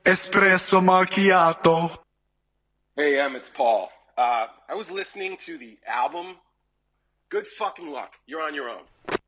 Espresso macchiato. Hey, it's Paul. I was listening to the album. Good fucking luck. You're on your own.